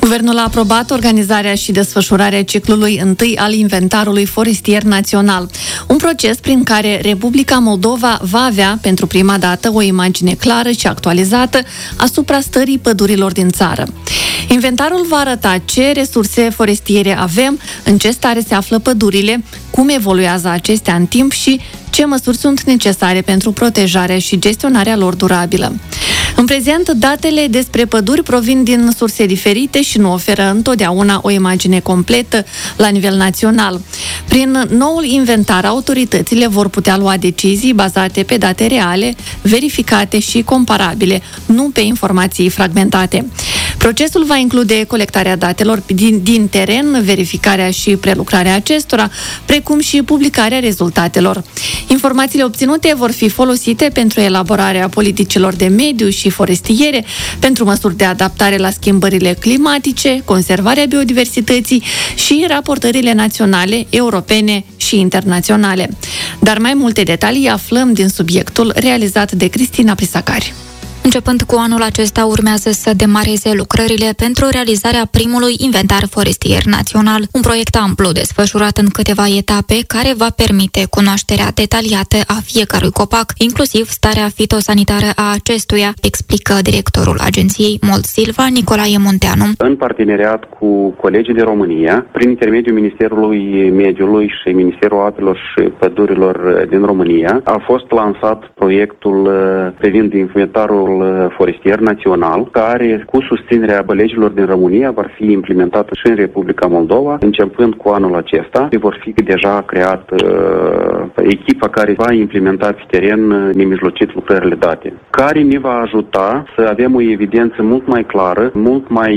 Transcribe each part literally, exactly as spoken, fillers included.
Guvernul a aprobat organizarea și desfășurarea ciclului întâi al Inventarului Forestier Național, un proces prin care Republica Moldova va avea pentru prima dată o imagine clară și actualizată asupra stării pădurilor din țară. Inventarul va arăta ce resurse forestiere avem, în ce stare se află pădurile, cum evoluează acestea în timp și ce măsuri sunt necesare pentru protejarea și gestionarea lor durabilă. În prezent, datele despre păduri provin din surse diferite și nu oferă întotdeauna o imagine completă la nivel național. Prin noul inventar, autoritățile vor putea lua decizii bazate pe date reale, verificate și comparabile, nu pe informații fragmentate. Procesul va include colectarea datelor din, din teren, verificarea și prelucrarea acestora, precum și publicarea rezultatelor. Informațiile obținute vor fi folosite pentru elaborarea politicilor de mediu și forestiere, pentru măsuri de adaptare la schimbările climatice, conservarea biodiversității și raportările naționale, europene și internaționale. Dar mai multe detalii aflăm din subiectul realizat de Cristina Prisacari. Începând cu anul acesta, urmează să demareze lucrările pentru realizarea primului inventar forestier național, un proiect amplu desfășurat în câteva etape care va permite cunoașterea detaliată a fiecărui copac, inclusiv starea fitosanitară a acestuia, explică directorul agenției Mold Silva, Nicolae Munteanu. În parteneriat cu colegii din România, prin intermediul Ministerului Mediului și Ministerul Apelor și Pădurilor din România, a fost lansat proiectul privind inventarul forestier național, care, cu susținerea colegilor din România, va fi implementat și în Republica Moldova, începând cu anul acesta. Vor fi deja creat uh, echipa care va implementa pe teren nemijlocit lucrările date, care ne va ajuta să avem o evidență mult mai clară, mult mai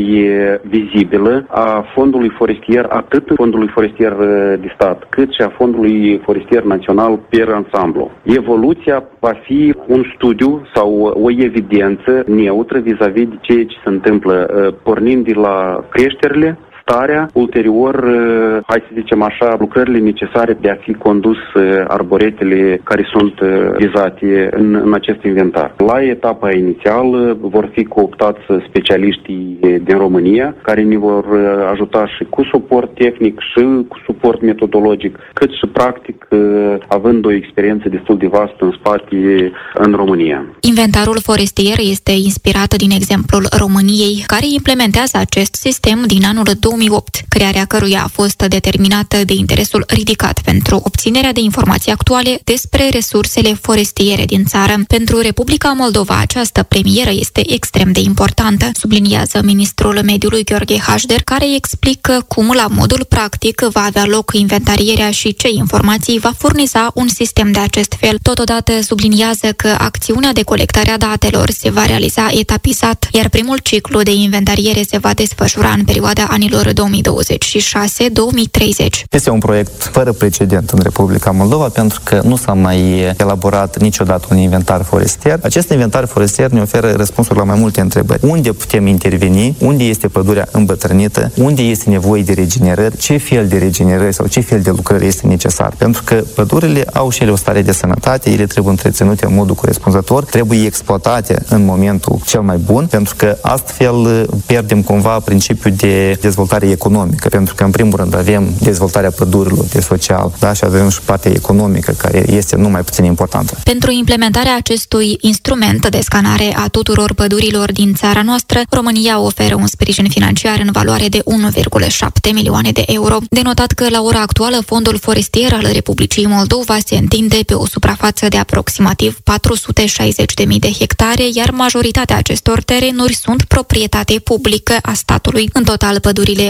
vizibilă a fondului forestier, atât fondului forestier de stat, cât și a fondului forestier național per ansamblu. Evoluția va fi un studiu sau o evidență neutră vis-a-vis de ceea ce se întâmplă, pornind de la creșterile, starea, ulterior, hai să zicem așa, lucrările necesare de a fi condus arboretele care sunt vizate în, în acest inventar. La etapa inițială vor fi cooptați specialiștii din România, care ne vor ajuta și cu suport tehnic și cu suport metodologic, cât și practic, având o experiență destul de vastă în spate în România. Inventarul forestier este inspirat din exemplul României, care implementează acest sistem din anul două mii opt, crearea căruia a fost determinată de interesul ridicat pentru obținerea de informații actuale despre resursele forestiere din țară. Pentru Republica Moldova, această premieră este extrem de importantă, subliniază ministrul mediului Gheorghe Hașder, care explică cum la modul practic va avea loc inventarierea și ce informații va furniza un sistem de acest fel. Totodată subliniază că acțiunea de colectare a datelor se va realiza etapizat, iar primul ciclu de inventariere se va desfășura în perioada anilor două mii douăzeci și șase două mii treizeci. Este un proiect fără precedent în Republica Moldova, pentru că nu s-a mai elaborat niciodată un inventar forestier. Acest inventar forestier ne oferă răspunsuri la mai multe întrebări. Unde putem interveni? Unde este pădurea îmbătrânită? Unde este nevoie de regenerări? Ce fel de regenerări sau ce fel de lucrări este necesar? Pentru că pădurile au și ele o stare de sănătate, ele trebuie întreținute în modul corespunzător, trebuie exploatate în momentul cel mai bun, pentru că astfel pierdem cumva principiul de dezvoltare economică, pentru că în primul rând avem dezvoltarea pădurilor de social, da, și avem și partea economică, care este nu mai puțin importantă. Pentru implementarea acestui instrument de scanare a tuturor pădurilor din țara noastră, România oferă un sprijin financiar în valoare de unu virgulă șapte milioane de euro. De notat că la ora actuală fondul forestier al Republicii Moldova se întinde pe o suprafață de aproximativ patru sute șaizeci de mii de hectare, iar majoritatea acestor terenuri sunt proprietate publică a statului. În total, pădurile